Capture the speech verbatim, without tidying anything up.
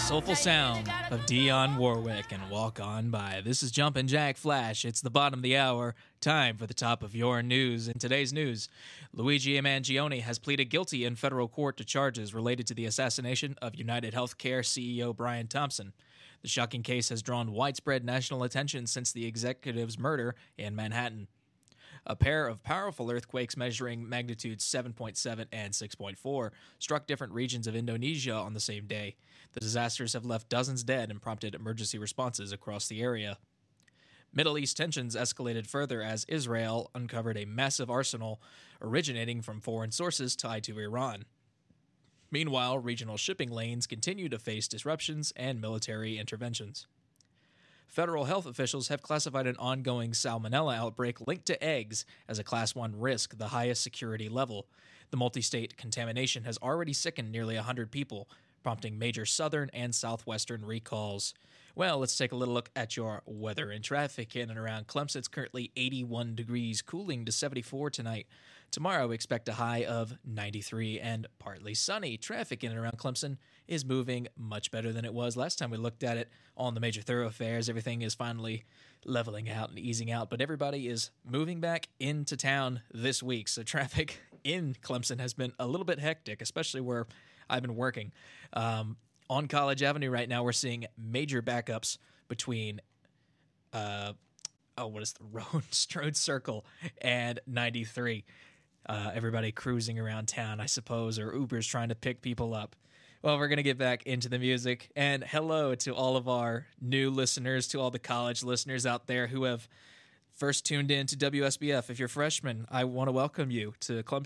soulful sound of Dionne Warwick and Walk On By. This is Jumpin' Jack Flash. It's the bottom of the hour. Time for the top of your news. In today's news, Luigi Mangione has pleaded guilty in federal court to charges related to the assassination of United Healthcare C E O Brian Thompson. The shocking case has drawn widespread national attention since the executive's murder in Manhattan. A pair of powerful earthquakes measuring magnitudes seven point seven and six point four struck different regions of Indonesia on the same day. The disasters have left dozens dead and prompted emergency responses across the area. Middle East tensions escalated further as Israel uncovered a massive arsenal originating from foreign sources tied to Iran. Meanwhile, regional shipping lanes continue to face disruptions and military interventions. Federal health officials have classified an ongoing salmonella outbreak linked to eggs as a Class one risk, the highest security level. The multi-state contamination has already sickened nearly one hundred people, prompting major southern and southwestern recalls. Well, let's take a little look at your weather and traffic in and around Clemson. It's currently eighty-one degrees, cooling to seventy-four tonight. Tomorrow, we expect a high of ninety-three and partly sunny. Traffic in and around Clemson is moving much better than it was last time we looked at it on the major thoroughfares. Everything is finally leveling out and easing out, but everybody is moving back into town this week. So traffic in Clemson has been a little bit hectic, especially where I've been working. Um, on College Avenue right now, we're seeing major backups between, uh, oh, what is the road? Strode Circle and ninety-three. Uh, everybody cruising around town, I suppose, or Uber's trying to pick people up. Well, we're going to get back into the music. And hello to all of our new listeners, to all the college listeners out there who have first tuned in to W S B F. If you're freshmen, I want to welcome you to Clemson